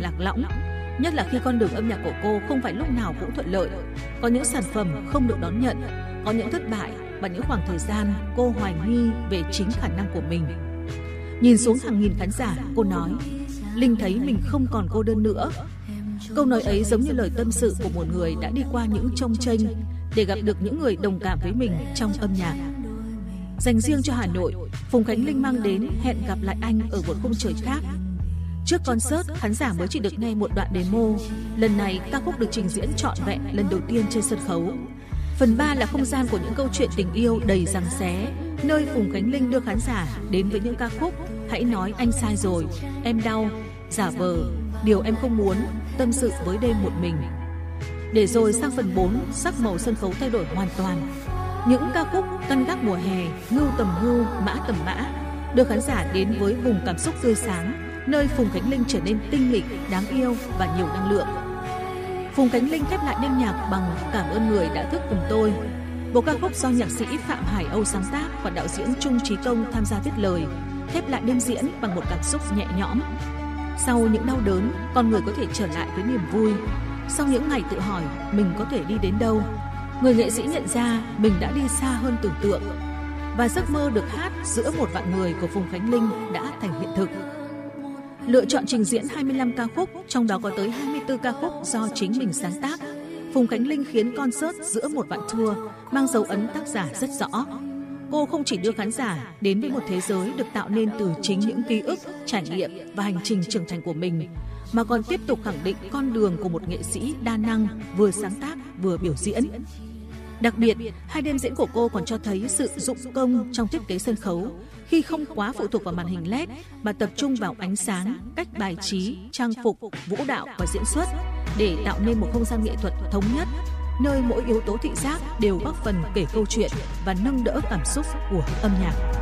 lạc lõng, nhất là khi con đường âm nhạc của cô không phải lúc nào cũng thuận lợi. Có những sản phẩm không được đón nhận, có những thất bại và những khoảng thời gian cô hoài nghi về chính khả năng của mình. Nhìn xuống hàng nghìn khán giả, cô nói, Linh thấy mình không còn cô đơn nữa. Câu nói ấy giống như lời tâm sự của một người đã đi qua những chông chênh để gặp được những người đồng cảm với mình trong âm nhạc. Dành riêng cho Hà Nội, Phùng Khánh Linh mang đến Hẹn gặp lại anh ở một khung trời khác. Trước concert, khán giả mới chỉ được nghe một đoạn demo. Lần này, ca khúc được trình diễn trọn vẹn lần đầu tiên trên sân khấu. Phần 3 là không gian của những câu chuyện tình yêu đầy giằng xé, nơi Phùng Khánh Linh đưa khán giả đến với những ca khúc Hãy nói anh sai rồi, Em đau, Giả vờ, Điều em không muốn, Tâm sự với đêm một mình. Để rồi sang phần 4, sắc màu sân khấu thay đổi hoàn toàn. Những ca khúc Căn gác mùa hè, Ngưu tầm ngưu, Mã tầm mã đưa khán giả đến với vùng cảm xúc tươi sáng, nơi Phùng Khánh Linh trở nên tinh nghịch, đáng yêu và nhiều năng lượng. Phùng Khánh Linh khép lại đêm nhạc bằng Cảm ơn người đã thức cùng tôi, bộ ca khúc do nhạc sĩ Phạm Hải Âu sáng tác và đạo diễn Trung Chí Công tham gia viết lời, khép lại đêm diễn bằng một cảm xúc nhẹ nhõm. Sau những đau đớn, con người có thể trở lại với niềm vui. Sau những ngày tự hỏi mình có thể đi đến đâu, người nghệ sĩ nhận ra mình đã đi xa hơn tưởng tượng, và giấc mơ được hát giữa một vạn người của Phùng Khánh Linh đã thành hiện thực. Lựa chọn trình diễn 25 ca khúc, trong đó có tới 24 ca khúc do chính mình sáng tác. Phùng Khánh Linh khiến concert giữa một vạn tour mang dấu ấn tác giả rất rõ. Cô không chỉ đưa khán giả đến với một thế giới được tạo nên từ chính những ký ức, trải nghiệm và hành trình trưởng thành của mình, mà còn tiếp tục khẳng định con đường của một nghệ sĩ đa năng, vừa sáng tác vừa biểu diễn. Đặc biệt, hai đêm diễn của cô còn cho thấy sự dụng công trong thiết kế sân khấu, khi không quá phụ thuộc vào màn hình LED mà tập trung vào ánh sáng, cách bài trí, trang phục, vũ đạo và diễn xuất để tạo nên một không gian nghệ thuật thống nhất, nơi mỗi yếu tố thị giác đều góp phần kể câu chuyện và nâng đỡ cảm xúc của âm nhạc.